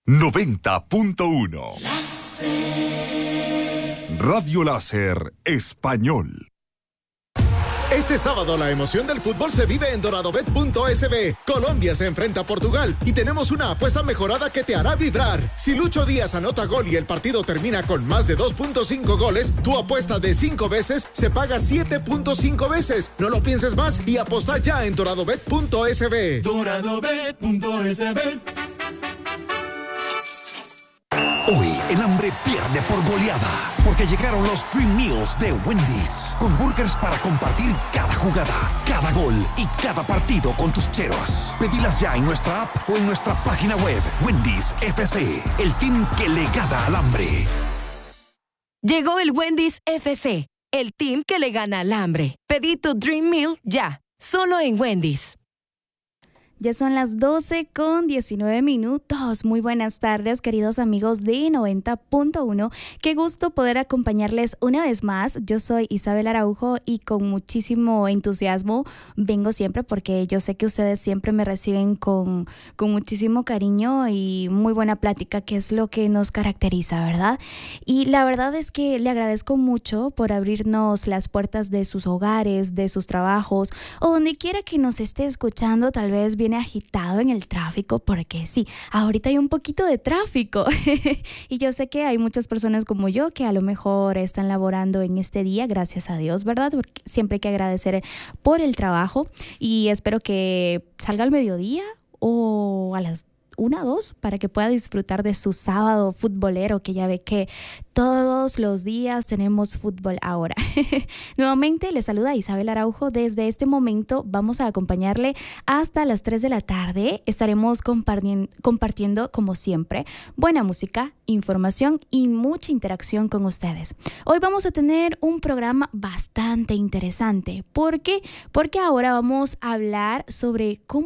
90.1 Radio Láser Español. Este sábado la emoción del fútbol se vive en doradobet.sb. Colombia se enfrenta a Portugal y tenemos una apuesta mejorada que te hará vibrar. Si Lucho Díaz anota gol y el partido termina con más de 2.5 goles, tu apuesta de 5 veces se paga 7.5 veces. No lo pienses más y aposta ya en doradobet.sb. Doradobet.sb. Hoy el hambre pierde por goleada, porque llegaron los Dream Meals de Wendy's, con burgers para compartir cada jugada, cada gol y cada partido con tus cheros. Pedilas ya en nuestra app o en nuestra página web. Wendy's FC, el team que le gana al hambre. Llegó el Wendy's FC, el team que le gana al hambre. Pedí tu Dream Meal ya, solo en Wendy's. Ya son las 12:19. Muy buenas tardes, queridos amigos de 90.1. Qué gusto poder acompañarles una vez más. Yo soy Isabel Araujo y con muchísimo entusiasmo vengo siempre porque yo sé que ustedes siempre me reciben con muchísimo cariño y muy buena plática, que es lo que nos caracteriza, ¿verdad? Y la verdad es que le agradezco mucho por abrirnos las puertas de sus hogares, de sus trabajos o donde quiera que nos esté escuchando. Tal vez viene agitado en el tráfico, porque sí, ahorita hay un poquito de tráfico y yo sé que hay muchas personas como yo que a lo mejor están laborando en este día, gracias a Dios, ¿verdad? Porque siempre hay que agradecer por el trabajo y espero que salga al mediodía o a las 1 o 2 para que pueda disfrutar de su sábado futbolero, que ya ve que todos los días tenemos fútbol ahora. Nuevamente les saluda Isabel Araujo. Desde este momento vamos a acompañarle hasta las 3 de la tarde. Estaremos compartiendo, como siempre, buena música, información y mucha interacción con ustedes. Hoy vamos a tener un programa bastante interesante. ¿Por qué? Porque ahora vamos a hablar sobre cómo